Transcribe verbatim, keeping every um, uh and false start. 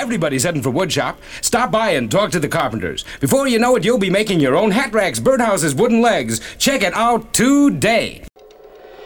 Everybody's heading for woodshop. Stop by and talk to the carpenters. Before you know it, you'll be making your own hat racks, birdhouses, wooden legs. Check it out today.